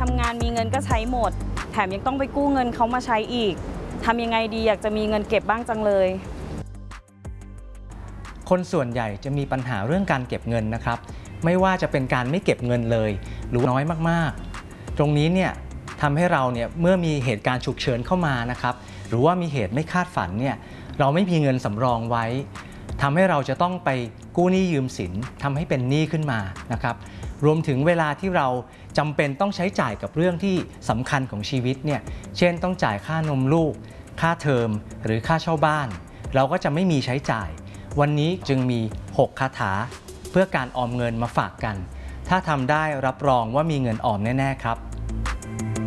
ำงานมีเงินก็ใช้หมดแถมยังต้องไปกู้เงินเขามาใช้อีกทำยังไงดีอยากจะมีเงินเก็บบ้างจังเลยคนส่วนใหญ่จะมีปัญหาเรื่องการเก็บเงินนะครับไม่ว่าจะเป็นการไม่เก็บเงินเลยหรือน้อยมากๆตรงนี้เนี่ยทำให้เราเนี่ยเมื่อมีเหตุการณ์ฉุกเฉินเข้ามานะครับหรือว่ามีเหตุไม่คาดฝันเนี่ยเราไม่มีเงินสำรองไว้ทำให้เราจะต้องไปกู้หนี้ยืมสินทำให้เป็นหนี้ขึ้นมานะครับรวมถึงเวลาที่เราจำเป็นต้องใช้จ่ายกับเรื่องที่สำคัญของชีวิตเนี่ยเช่นต้องจ่ายค่านมลูกค่าเทอมหรือค่าเช่าบ้านเราก็จะไม่มีใช้จ่ายวันนี้จึงมี6คาถาเพื่อการออมเงินมาฝากกันถ้าทำได้รับรองว่ามีเงินออมแน่ๆครับ